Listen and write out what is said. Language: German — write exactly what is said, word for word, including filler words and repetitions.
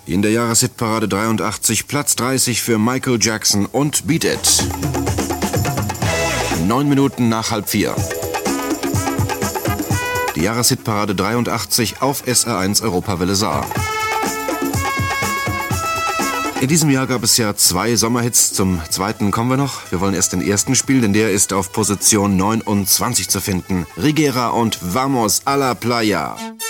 In der Jahreshitparade dreiundachtzig, Platz dreißig für Michael Jackson und Beat It. Neun Minuten nach halb vier. Die Jahreshitparade dreiundachtzig auf S R eins Europawelle Saar. In diesem Jahr gab es ja zwei Sommerhits, zum zweiten kommen wir noch. Wir wollen erst den ersten spielen, denn der ist auf Position neunundzwanzig zu finden. Rigera und Vamos a la Playa.